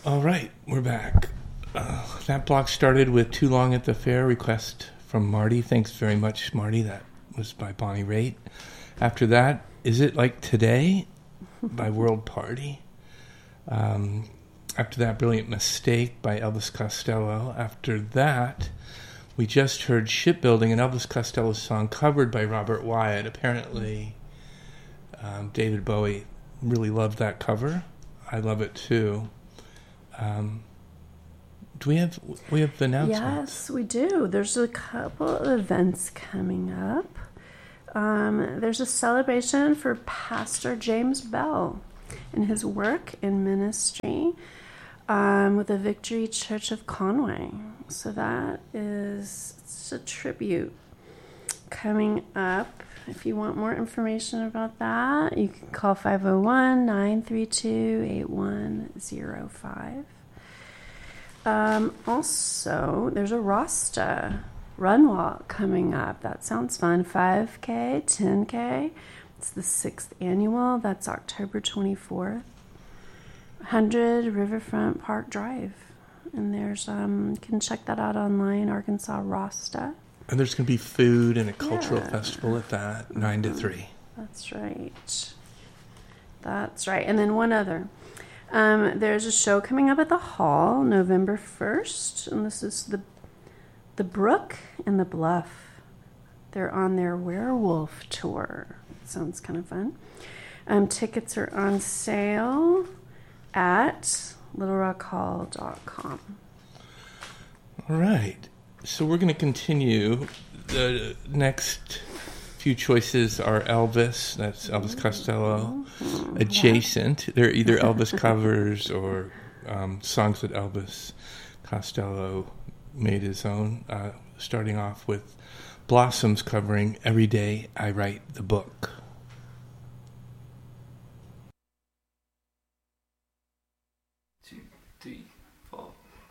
All right, we're back. That block started with Too Long at the Fair, request from Marty. Thanks very much, Marty. That was by Bonnie Raitt. After that, Is It Like Today by World Party. After that, Brilliant Mistake by Elvis Costello. After that, we just heard Shipbuilding, an Elvis Costello song covered by Robert Wyatt. Apparently, David Bowie really loved that cover. I love it too. Do we have announcements? Yes, we do. There's a couple of events coming up. There's a celebration for Pastor James Bell and his work in ministry with the Victory Church of Conway. So that is a tribute coming up. If you want more information about that, you can call 501-932-8105. Also, there's a Rasta run walk coming up. That sounds fun. 5K, 10K. It's the 6th annual. That's October 24th. 100 Riverfront Park Drive. And there's, you can check that out online, Arkansas Rasta. And there's going to be food and a cultural festival at that, 9 to 3. That's right. That's right. And then one other. There's a show coming up at the Hall, November 1st. And this is the Brook and the Bluff. They're on their werewolf tour. Sounds kind of fun. Tickets are on sale at littlerockhall.com. All right. So we're going to continue. The next few choices are Elvis. That's Elvis Costello. Adjacent. They're either Elvis covers or songs that Elvis Costello made his own. Starting off with Blossoms covering Every Day I Write the Book. Two, three.